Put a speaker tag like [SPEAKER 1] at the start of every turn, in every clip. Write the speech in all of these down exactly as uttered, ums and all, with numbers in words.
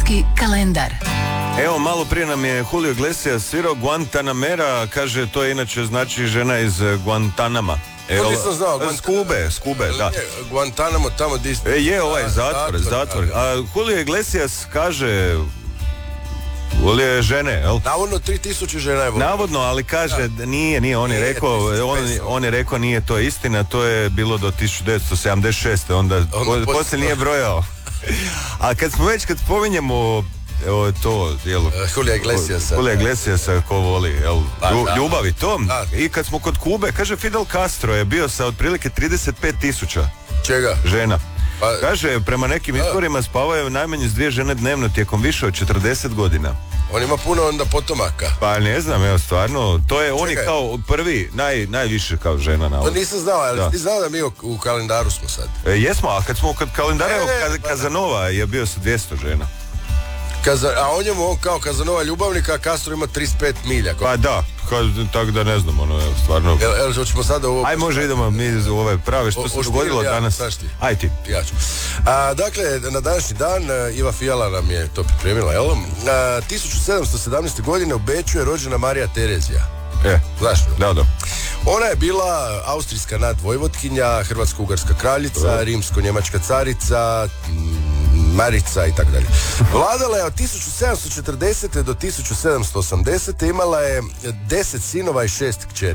[SPEAKER 1] Muzički kalendar.
[SPEAKER 2] Evo, malo prije nam je Julio Iglesias svirao Guantanamera, kaže to je inače znači žena iz Guantanama.
[SPEAKER 3] E, to nisam znao.
[SPEAKER 2] Guantanamo. Skube, Skube, da.
[SPEAKER 3] Guantanamo tamo di...
[SPEAKER 2] E, je ovaj zatvor, zatvor. A Julio Iglesias kaže... Julio je žene, jel?
[SPEAKER 3] Navodno tri tisuće žena je volio.
[SPEAKER 2] Navodno, ali kaže, da. nije, nije, on je nije, rekao, on, on je rekao nije to istina, to je bilo do tisuću devetsto sedamdeset šeste onda, onda po, poslije nije brojao. A kad smo već, kad spominjemo evo to, jel? Uh,
[SPEAKER 3] Julio Iglesiasa.
[SPEAKER 2] Julio Iglesiasa ko voli, jel?
[SPEAKER 3] Pa,
[SPEAKER 2] Lju,
[SPEAKER 3] da.
[SPEAKER 2] Ljubavi to.
[SPEAKER 3] Da.
[SPEAKER 2] I kad smo kod Kube, kaže Fidel Castro je bio sa otprilike trideset pet tisuća
[SPEAKER 3] Čega?
[SPEAKER 2] žena.
[SPEAKER 3] Pa,
[SPEAKER 2] kaže, prema nekim da. izborima spavaju najmanje s dvije žene dnevno tijekom više od četrdeset godina.
[SPEAKER 3] On ima puno onda potomaka.
[SPEAKER 2] Pa ne znam, evo stvarno, to je on je kao prvi, naj, najviše kao žena na.
[SPEAKER 3] To nisam znao, ali da. ti znao da mi u, u kalendaru smo sad.
[SPEAKER 2] E, jesmo, a kad smo kod kalendara,
[SPEAKER 3] e,
[SPEAKER 2] evo, Kaz, Kazanova je bio sa dvjesto žena.
[SPEAKER 3] Kaza, a on njemu, on kao Kazanova ljubavnika, a Castro ima trideset pet milja.
[SPEAKER 2] Pa da, tako da ne znam, ono, evo, stvarno.
[SPEAKER 3] Jel, jel, hoćemo sada ovo...
[SPEAKER 2] Aj, može, idemo mi u ove prave, što o, se dogodilo ja, danas. Aj ti.
[SPEAKER 3] Ja ću. A, dakle, na današnji dan, Iva Fijala nam je to pripremila, jel? A, tisuću sedamsto sedamnaeste. godine u Beču je rođena Marija Terezija.
[SPEAKER 2] E,
[SPEAKER 3] znaš li?
[SPEAKER 2] Da, da.
[SPEAKER 3] Ona je bila austrijska nadvojvotkinja, hrvatsko-ugarska kraljica, da. rimsko-njemačka carica, Marica i tako dalje. Vladala je od tisuću sedamsto četrdesete. do tisuću sedamsto osamdesete. Imala je deset sinova i šest kćeri.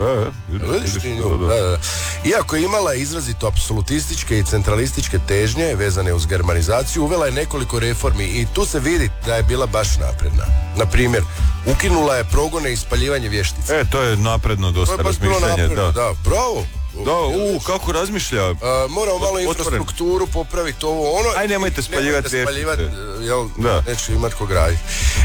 [SPEAKER 3] Iako je imala izrazito apsolutističke i centralističke težnje vezane uz germanizaciju, uvela je nekoliko reformi i tu se vidi da je bila baš napredna. Na primjer, ukinula je progone i spaljivanje vještice.
[SPEAKER 2] E, to je napredno dosta razmišljanje. Da.
[SPEAKER 3] da, bravo.
[SPEAKER 2] Da, u, kako razmišlja?
[SPEAKER 3] Uh, moramo malo infrastrukturu popraviti ovo, ono.
[SPEAKER 2] Aj, nemojte spaljivati
[SPEAKER 3] vještice. Jel, neće imati ko graditi.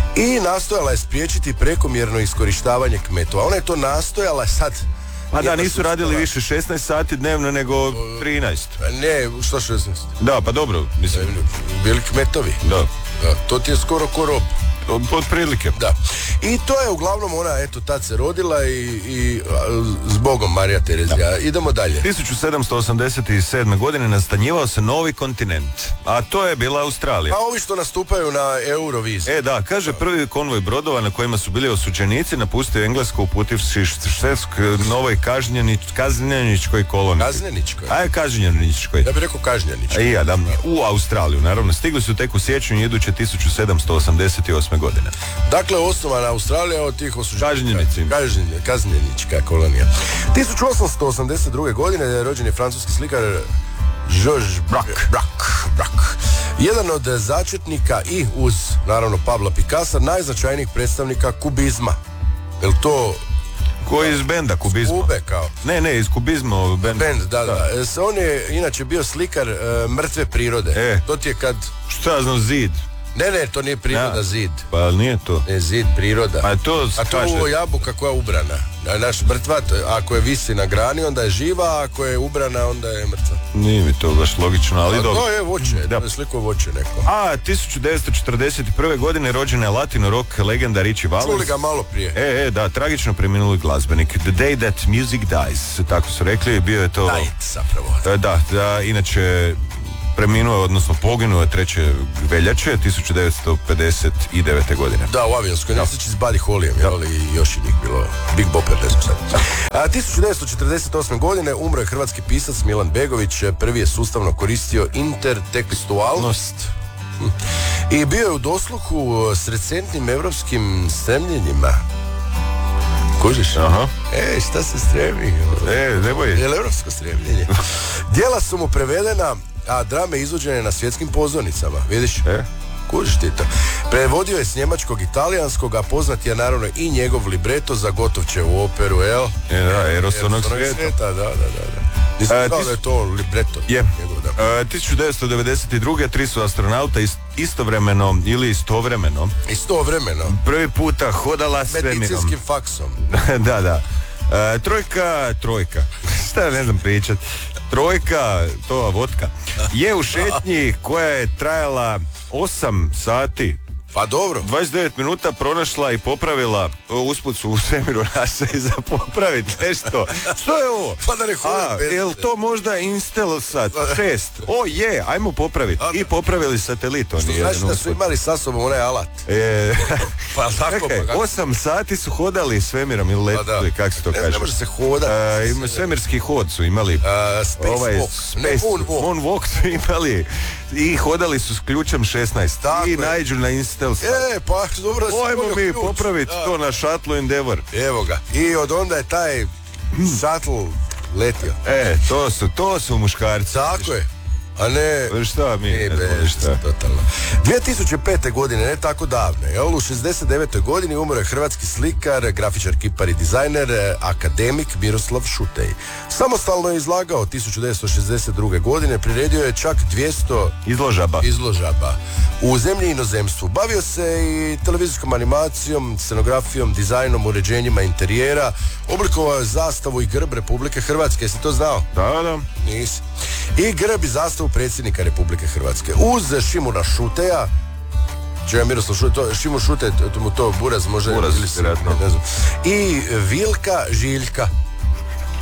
[SPEAKER 3] I nastojala je spriječiti prekomjerno iskorištavanje kmetova. Ona je to nastojala sad.
[SPEAKER 2] Pa da, nisu radili više šesnaest sati dnevno nego trinaest.
[SPEAKER 3] Ne, što šesnaest?
[SPEAKER 2] Da, pa dobro, mislim.
[SPEAKER 3] Bili kmetovi.
[SPEAKER 2] Da.
[SPEAKER 3] Da, to ti je skoro ko rob.
[SPEAKER 2] Od prilike.
[SPEAKER 3] Da. I to je uglavnom ona, eto, tad se rodila i, i zbogom Marija Terezija. Da. Idemo dalje.
[SPEAKER 2] tisuću sedamsto osamdeset sedme. godine nastanjivao se novi kontinent, a to je bila Australija.
[SPEAKER 3] A ovi što nastupaju na Euroviziji.
[SPEAKER 2] E da, kaže prvi konvoj brodova na kojima su bili osuđenici napustio Englesku uputivši šest novoj kažnjenič, kaznjeničkoj koloniji.
[SPEAKER 3] Kaznjeničkoj?
[SPEAKER 2] A je kažnjeničkoj.
[SPEAKER 3] Ja bih rekao kažnjeničkoj.
[SPEAKER 2] I ja, da, u Australiju, naravno. Stigli su tek u siječnju iduće tisuću sedamsto osamdeset osme. godine.
[SPEAKER 3] Dakle, osnovana Australija od tih osuđenika.
[SPEAKER 2] Kažnjenici.
[SPEAKER 3] Kaznjenička kolonija. tisuću osamsto osamdeset druge. godine rođen je francuski slikar Georges Braque. Braque. Braque. Jedan od začetnika i uz, naravno, Pabla Picassa, najznačajnijih predstavnika kubizma. Jel to...
[SPEAKER 2] Ko iz benda Kubizma?
[SPEAKER 3] Kube kao.
[SPEAKER 2] Ne, ne, iz Kubizma bend.
[SPEAKER 3] Bend, da, da. da. On je inače bio slikar uh, mrtve prirode.
[SPEAKER 2] E.
[SPEAKER 3] To ti je kad...
[SPEAKER 2] Šta ja znam, zid?
[SPEAKER 3] Ne, ne, to nije priroda, ja. Zid.
[SPEAKER 2] Pa nije to.
[SPEAKER 3] Ne, zid, priroda.
[SPEAKER 2] A to
[SPEAKER 3] A to je jabuka koja je ubrana. Naš mrtva, ako je visi na grani, onda je živa, a ako je ubrana, onda je mrtva.
[SPEAKER 2] Nije mi to baš logično, ali dobro.
[SPEAKER 3] To je voće, da. To je sliko voće neko.
[SPEAKER 2] A tisuću devetsto četrdeset prve. godine rođena je latino rock legenda Richie Valens.
[SPEAKER 3] Čuli ga malo prije.
[SPEAKER 2] E, e, da, tragično preminuli glazbenik. The day that music dies, tako su rekli, bio je to...
[SPEAKER 3] Night, zapravo.
[SPEAKER 2] Da, da, inače... Preminuo je, odnosno poginuo je treće veljače tisuću devetsto pedeset devete. godine.
[SPEAKER 3] Da, u avionskoj nesreći s Buddy Hollyem, jel, i još i njih bilo Big Bopper, ne znam sad. A, tisuću devetsto četrdeset osme. godine umro je hrvatski pisac Milan Begović, prvi je sustavno koristio intertekstualnost i bio je u dosluhu s recentnim evropskim stremljenjima. Kužiš?
[SPEAKER 2] Aha.
[SPEAKER 3] E, šta se stremi?
[SPEAKER 2] E, nemoj.
[SPEAKER 3] Je li evropsko stremljenje? Djela su mu prevedena, a drame izvođene na svjetskim pozornicama, vidiš?
[SPEAKER 2] E?
[SPEAKER 3] Kužiš ti to. Prevodio je s njemačkog, italijanskog, a poznat je naravno i njegov libreto za Gotovčevu operu, jel?
[SPEAKER 2] E, da, Eros onog svijeta.
[SPEAKER 3] svijeta. Da, da, da, da. Nisam
[SPEAKER 2] e,
[SPEAKER 3] znao tis... da je to libreto.
[SPEAKER 2] Je. Njegov, da. E, tisuću devetsto devedeset druge. tri su astronauta ist, istovremeno ili istovremeno.
[SPEAKER 3] Istovremeno.
[SPEAKER 2] Prvi puta hodala svemirom.
[SPEAKER 3] Medicinskim faksom.
[SPEAKER 2] da, da. E, trojka, trojka. Šta ne znam pričat. Trojka, to vodka, je u šetnji koja je trajala osam sati
[SPEAKER 3] Pa dobro.
[SPEAKER 2] dvadeset devet minuta pronašla i popravila, usput su u svemiru našli za popraviti nešto. Što je ovo?
[SPEAKER 3] Pa da ne
[SPEAKER 2] A, jel to možda Intelsat šest? O je, ajmo popraviti. I popravili satelit.
[SPEAKER 3] Što znači da su imali sa sobom onaj alat.
[SPEAKER 2] E,
[SPEAKER 3] pa tako,
[SPEAKER 2] čekaj,
[SPEAKER 3] pa kako?
[SPEAKER 2] osam sati su hodali svemirom ili letili, kako se to
[SPEAKER 3] ne,
[SPEAKER 2] kaže?
[SPEAKER 3] Ne može se hodati.
[SPEAKER 2] Uh, svemirski hod su imali.
[SPEAKER 3] Uh, space
[SPEAKER 2] ovaj,
[SPEAKER 3] walk.
[SPEAKER 2] Space,
[SPEAKER 3] ne, moonwalk.
[SPEAKER 2] Moonwalk su imali. I hodali su s ključem šesnaest.
[SPEAKER 3] Tako
[SPEAKER 2] I
[SPEAKER 3] je.
[SPEAKER 2] naiđu na Intelsat.
[SPEAKER 3] E, pa dobro da si
[SPEAKER 2] Ajmo
[SPEAKER 3] volio
[SPEAKER 2] mi
[SPEAKER 3] ključ.
[SPEAKER 2] popraviti
[SPEAKER 3] Da.
[SPEAKER 2] to na Shuttle Endeavour.
[SPEAKER 3] Evo ga. I od onda je taj shuttle letio.
[SPEAKER 2] E, to su, to su muškarci.
[SPEAKER 3] Tako je. A ne...
[SPEAKER 2] Šta mi?
[SPEAKER 3] E,
[SPEAKER 2] Ne znam
[SPEAKER 3] bez,
[SPEAKER 2] šta.
[SPEAKER 3] totalno. dvije tisuće pete. godine, ne tako davno, jel, u šezdeset devetoj. godini umro je hrvatski slikar, grafičar, kipar i dizajner, akademik Miroslav Šutej. Samostalno je izlagao tisuću devetsto šezdeset druge. godine, priredio je čak dvjesto
[SPEAKER 2] Izložaba.
[SPEAKER 3] izložaba u zemlji i inozemstvu. Bavio se i televizijskom animacijom, scenografijom, dizajnom, uređenjima interijera, oblikovao je zastavu i grb Republike Hrvatske. Jesi to znao?
[SPEAKER 2] Da, da.
[SPEAKER 3] Nisi. I grb i zastavu predsjednika Republike Hrvatske. Uz Šimuna Šuteja, čega je Miroslav Šutej, to, Šimun Šutej, to mu to Buraz može...
[SPEAKER 2] Buraz,
[SPEAKER 3] ili se-
[SPEAKER 2] vjerojatno.
[SPEAKER 3] ne znam. I Vilka Žiljka.